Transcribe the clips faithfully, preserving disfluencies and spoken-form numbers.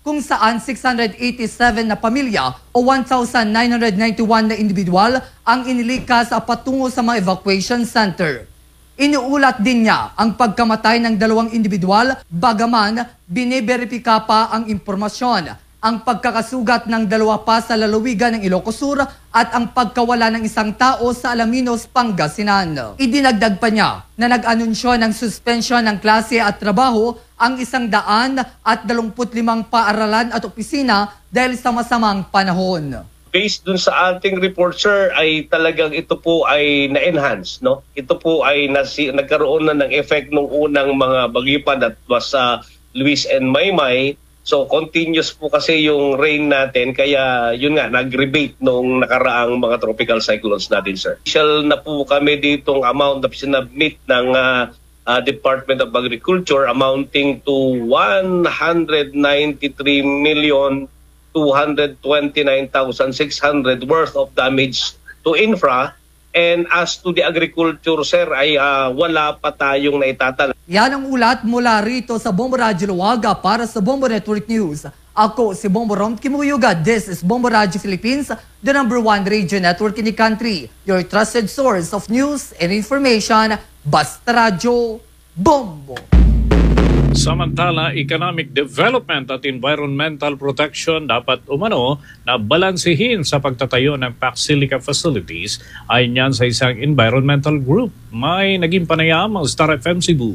kung saan six hundred eighty-seven na pamilya o one thousand nine hundred ninety-one na individual ang inilikas patungo sa mga evacuation center. Inuulat din niya ang pagkamatay ng dalawang individual bagaman biniberipika pa ang impormasyon. Ang pagkakasugat ng dalawa pa sa lalawigan ng Ilocos Sur at ang pagkawala ng isang tao sa Alaminos, Pangasinan. Idinagdag pa niya na nag-anunsyo ng suspensyon ng klase at trabaho ang isang daan at dalawamput limang paaralan at opisina dahil sa masamang panahon. Based dun sa ating report, sir, ay talagang ito po ay na-enhance, no? Ito po ay nasi, nagkaroon na ng effect nung unang mga bagyo that was uh, Luis and Maymay. So continuous po kasi yung rain natin, kaya yun nga, nag-rebate nung nakaraang mga tropical cyclones natin, sir. Initial na po kami ditong amount na sinabmit ng uh, uh, Department of Agriculture amounting to one hundred ninety-three million two hundred twenty-nine thousand six hundred worth of damage to infra. And as to the agriculture, sir, ay uh, wala pa tayong naitatala. Yan ang ulat mula rito sa Bombo Radyo Luwaga para sa Bombo Network News. Ako si Bombo Rom Kimuyuga. This is Bombo Radyo Philippines, the number one radio network in the country. Your trusted source of news and information. Basta Radyo Bombo. Samantala, economic development at environmental protection dapat umano na balansehin sa pagtatayo ng Pac Silica facilities ayon yan sa isang environmental group. May naging panayam ang Star F M Cebu.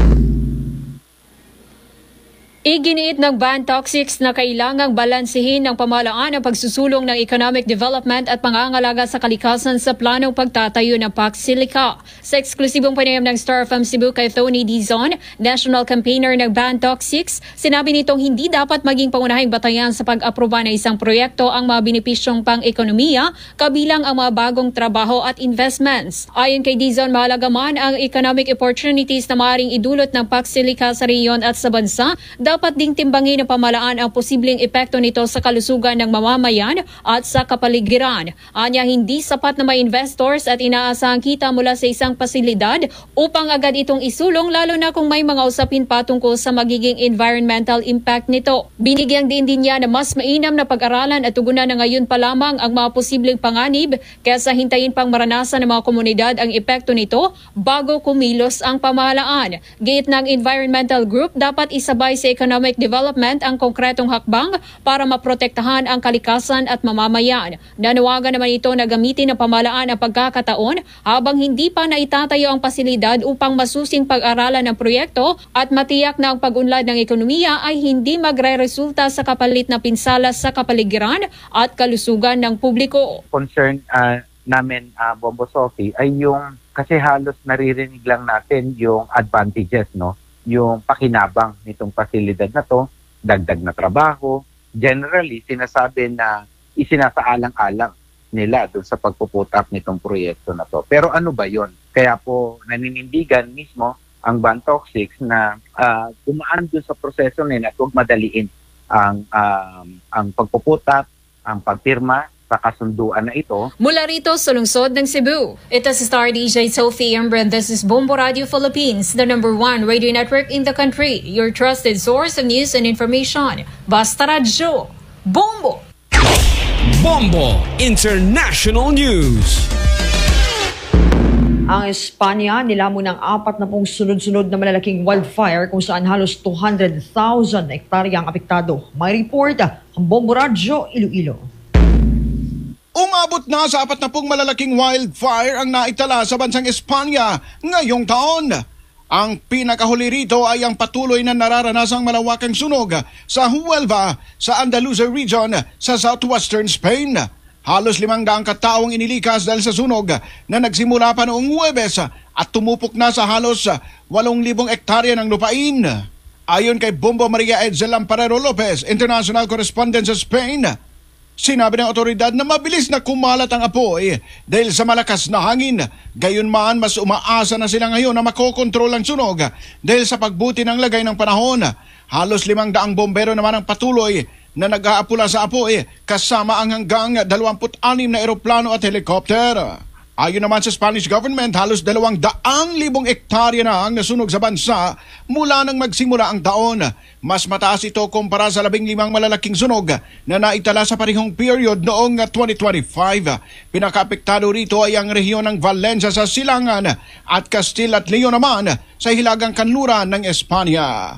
Iginiit ng Bantoxics na kailangang balansehin ng pamahalaan ang pagsusulong ng economic development at pangangalaga sa kalikasan sa planong pagtatayo ng Pac Silica. Sa eksklusibong panayam ng Star F M Cebu kay Tony Dizon, national campaigner ng Bantoxics, sinabi nitong hindi dapat maging pangunahing batayan sa pag-aproba ng isang proyekto ang mga benepisyong pang-ekonomiya, kabilang ang mga bagong trabaho at investments. Ayon kay Dizon, mahalaga man ang economic opportunities na maaaring idulot ng Pac Silica sa rehiyon at sa bansa, dapat ding timbangin ng pamahalaan ang posibleng epekto nito sa kalusugan ng mamamayan at sa kapaligiran. Anya, hindi sapat na may investors at inaasahang kita mula sa isang pasilidad upang agad itong isulong, lalo na kung may mga usapin patungkol sa magiging environmental impact nito. Binigyang din din niya na mas mainam na pag-aralan at tugunan na ngayon pa lamang ang mga posibleng panganib kaysa hintayin pang maranasan ng mga komunidad ang epekto nito bago kumilos ang pamahalaan. Gate ng environmental group, dapat isabay sa economic development ang konkretong hakbang para maprotektahan ang kalikasan at mamamayan. Nanawagan naman ito na gamitin ng pamahalaan ang pagkakataon habang hindi pa naitatayo ang pasilidad upang masusing pag-aralan ng proyekto at matiyak na ang pag-unlad ng ekonomiya ay hindi magre-resulta sa kapalit na pinsala sa kapaligiran at kalusugan ng publiko. Concern uh, namin, uh, Bombo Sophie, ay yung kasi halos naririnig lang natin yung advantages, no? Yung pakinabang nitong pasilidad na to, dagdag na trabaho. Generally, sinasabi na isinasaalang-alang nila doon sa pagpuput up nitong proyekto na to. Pero ano ba yon? Kaya po naninindigan mismo ang Bantoxics na uh, dumaan doon sa proseso nila at huwag madaliin ang, um, ang pagpuput up, ang pagpirma sa kasunduan na ito. Mula rito sa lungsod ng Cebu, ito si Star D J Sophie Embren. This is Bombo Radio Philippines, the number one radio network in the country. Your trusted source of news and information. Basta Radyo Bombo! Bombo International News. Ang Espanya nilamon ng apat na pong sunod-sunod na malalaking wildfire kung saan halos two hundred thousand hektarya ang apektado. May report ang Bombo Radyo Iloilo. Umabot na sa apat na pong malalaking wildfire ang naitala sa bansang Espanya ngayong taon. Ang pinakahuli rito ay ang patuloy na nararanasang malawakang sunog sa Huelva sa Andalusia region sa southwestern Spain. Halos limang daang kataong inilikas dahil sa sunog na nagsimula pa noong Huwebes at tumupok na sa halos walong libong hektarya ng lupain. Ayon kay Bombo Maria Edsel Lamparero Lopez, international correspondent sa Spain, sinabi ng otoridad na mabilis na kumalat ang apoy dahil sa malakas na hangin. Gayunman, mas umaasa na sila ngayon na makokontrol ang sunog dahil sa pagbuti ng lagay ng panahon. Halos limang daang bombero naman ang patuloy na nag-aapula sa apoy kasama ang hanggang dalawampu't anim na eroplano at helikopter. Ayon naman sa Spanish government, halos dalawang daang libong ektarya na ang nasunog sa bansa mula nang magsimula ang taon. Mas mataas ito kumpara sa labing limang malalaking sunog na naitala sa parehong period noong twenty twenty-five. Pinakaapektado rito ay ang rehiyon ng Valencia sa Silangan at Castilla at Leon naman sa hilagang kanluran ng Espanya.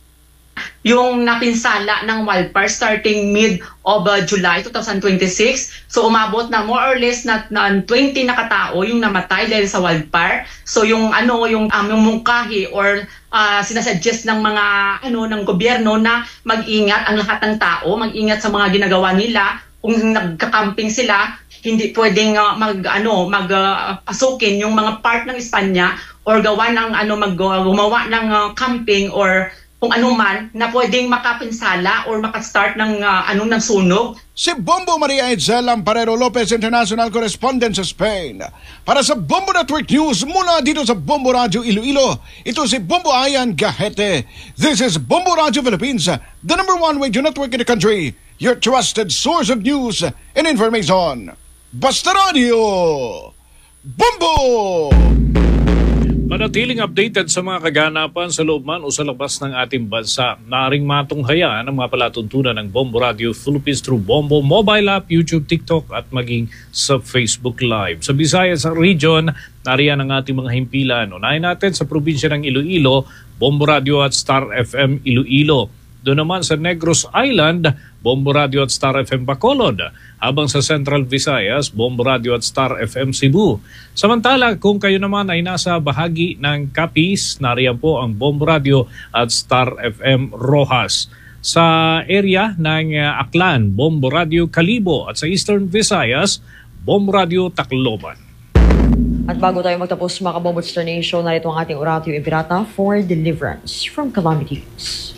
Yung napinsala ng wildfire starting mid of uh, July twenty twenty-six. So umabot na more or less na, na twenty na katao yung namatay dahil sa wildfire. So yung ano yung um, yung mungkahi or uh, sinasuggest ng mga ano ng gobyerno na mag-ingat ang lahat ng tao, mag-ingat sa mga ginagawa nila. Kung nagka-camping sila, hindi pwedeng uh, mag ano mag uh, pasukin yung mga part ng Espanya or gawa ng ano mag uh, gumawa ng uh, camping or kung ano man na pwedeng makapinsala or makastart ng uh, ano ng sunog. Si Bombo Maria Edsel Amparero Lopez, international correspondent sa Spain. Para sa Bombo Network News mula dito sa Bombo Radio Iloilo, ito si Bombo Ayan Gahete. This is Bombo Radio Philippines, the number one radio network in the country, your trusted source of news and information. Basta Radio Bombo! Manatiling updated sa mga kaganapan sa loob man o sa labas ng ating bansa. Naring matunghayan ang mga palatuntunan ng Bombo Radio Philippines through Bombo mobile app, YouTube, TikTok at maging sa Facebook Live. Sa Visayas region, nariyan ang ating mga himpilan. Unahin natin sa probinsya ng Iloilo, Bombo Radio at Star F M Iloilo. Doon naman sa Negros Island, Bombo Radio at Star F M Bacolod. Habang sa Central Visayas, Bombo Radio at Star F M Cebu. Samantala, kung kayo naman ay nasa bahagi ng Capiz, nariyan po ang Bombo Radio at Star F M Rojas. Sa area ng Aklan, Bombo Radio Calibo. At sa Eastern Visayas, Bombo Radio Tacloban. At bago tayo magtapos mga Bombo Star Nation, narito ang ating oratio impirata for deliverance from calamities.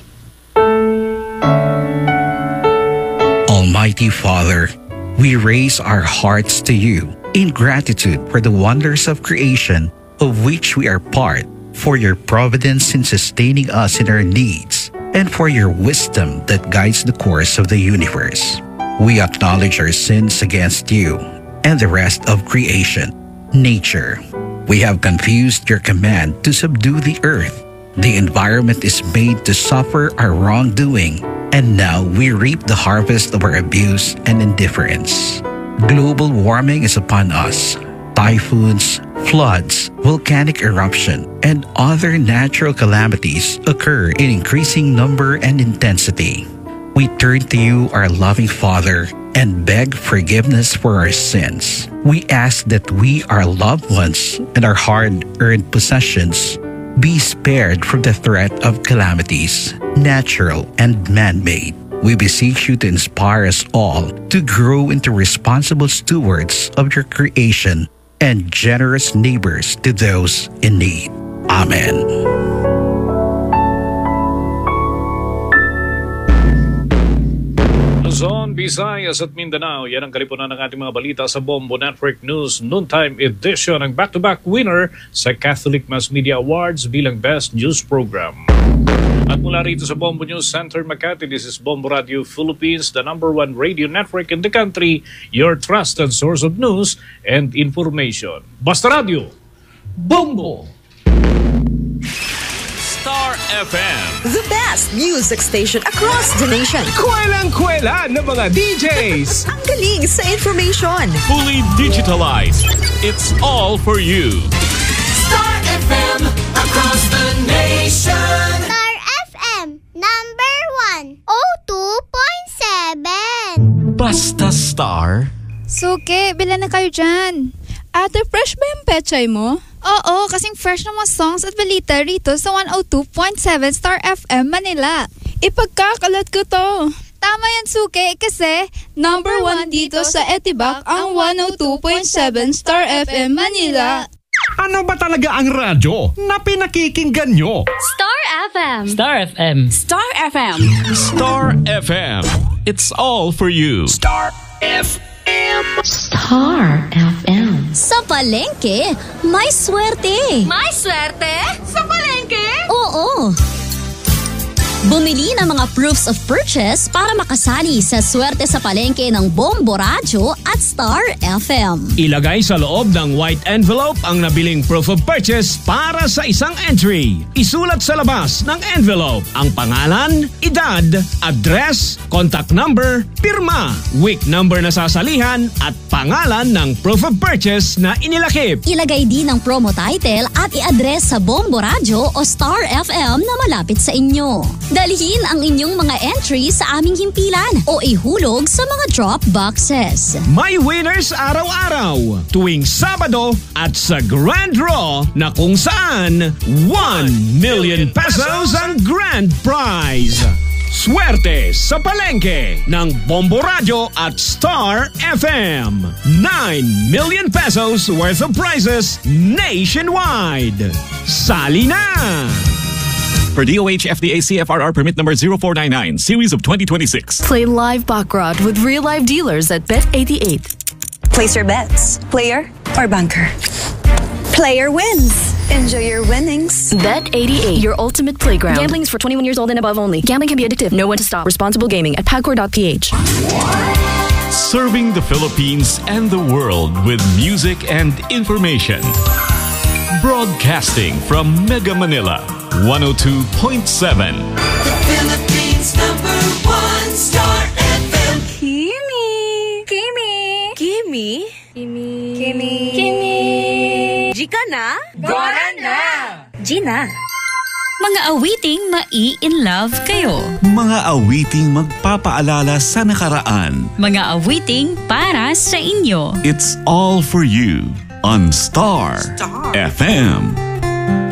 Almighty Father, we raise our hearts to you in gratitude for the wonders of creation of which we are part, for your providence in sustaining us in our needs, and for your wisdom that guides the course of the universe. We acknowledge our sins against you and the rest of creation, nature. We have confused your command to subdue the earth. The environment is made to suffer our wrongdoing, and now we reap the harvest of our abuse and indifference. Global warming is upon us. Typhoons, floods, volcanic eruption, and other natural calamities occur in increasing number and intensity. We turn to you, our loving Father, and beg forgiveness for our sins. We ask that we, our loved ones, and our hard-earned possessions be spared from the threat of calamities, natural and man-made. We beseech you to inspire us all to grow into responsible stewards of your creation and generous neighbors to those in need. Amen. Luzon, Visayas at Mindanao, yan ang kalipunan ng ating mga balita sa Bombo Network News Noontime Edition, ang back-to-back winner sa Catholic Mass Media Awards bilang Best News Program. At mula rito sa Bombo News Center, Makati, this is Bombo Radio Philippines, the number one radio network in the country, your trusted source of news and information. Basta Radio Bombo! Star F M, the best music station across the nation. Kwelang-kwela ng mga D Js. Ang galing sa information. Fully digitalized. It's all for you. Star F M across the nation. Star F M number one oh two point seven. Basta Star. Suke, bilan na kayo dyan. Ate, fresh ba yung pechay mo? Oo, kasing fresh ng mga songs at balita rito sa one oh two point seven Star F M Manila. Ipagkakalat ko to. Tama yan, Suke, kasi number one dito sa Etibac ang one oh two point seven Star F M Manila. Ano ba talaga ang radyo na pinakikinggan nyo? Star F M. Star F M. Star F M. Star F M. It's all for you. Star F M. Star F M. Sa palengke, may swerte. May swerte? Sa palengke? Oo. Bumili ng mga proofs of purchase para makasali sa Swerte sa Palengke ng Bombo Radio at Star F M. Ilagay sa loob ng white envelope ang nabiling proof of purchase para sa isang entry. Isulat sa labas ng envelope ang pangalan, edad, address, contact number, pirma, week number na sasalihan at pangalan ng proof of purchase na inilakip. Ilagay din ang promo title at i-address sa Bombo Radio o Star F M na malapit sa inyo. Dalhin ang inyong mga entries sa aming himpilan o ihulog sa mga drop boxes. May winners araw-araw tuwing Sabado at sa Grand Draw na kung saan one million pesos ang grand prize. Swerte sa Palengke ng Bombo Radio at Star F M. nine million pesos worth of prizes nationwide. Sali na! For D O H F D A C F R R permit number zero four nine nine, series of twenty twenty-six. Play live baccarat with real live dealers at Bet eighty-eight. Place your bets, player or bunker. Player wins. Enjoy your winnings. Bet eighty-eight, your ultimate playground. Gambling is for twenty-one years old and above only. Gambling can be addictive. Know when to stop. Responsible gaming at pagcor dot p h. Serving the Philippines and the world with music and information. Broadcasting from Mega Manila, one oh two point seven. The Philippines number one, Star F M. Kimi! Kimi! Kimi! Kimi! Kimi! Kimi! Gika na? Gora na! Gina! Mga awiting mai-in-love kayo. Mga awiting magpapaalala sa nakaraan. Mga awiting para sa inyo. It's all for you on Star, Star. F M.